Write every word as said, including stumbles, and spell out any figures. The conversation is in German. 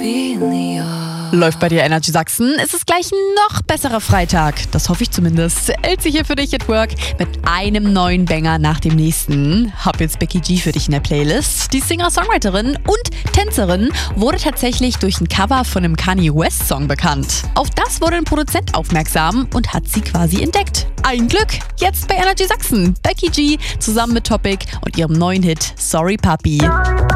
Läuft bei dir Energy Sachsen? Es ist gleich noch besserer Freitag. Das hoffe ich zumindest. Elsie hier für dich at Work mit einem neuen Banger nach dem nächsten. Hab jetzt Becky G für dich in der Playlist. Die Singer-Songwriterin und Tänzerin wurde tatsächlich durch ein Cover von einem Kanye West Song bekannt. Auf das wurde ein Produzent aufmerksam und hat sie quasi entdeckt. Ein Glück! Jetzt bei Energy Sachsen. Becky G zusammen mit Topic und ihrem neuen Hit Sorry Papi.